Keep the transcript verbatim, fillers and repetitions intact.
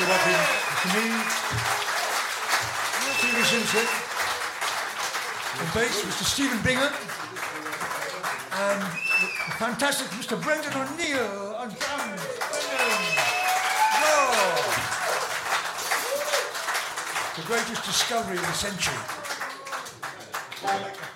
welcome to me, Peter Simpson, on bass, Mister Stephen Bingham, and the fantastic Mister Brendan O'Neill on drums. Brendan! Oh. The greatest discovery of the century.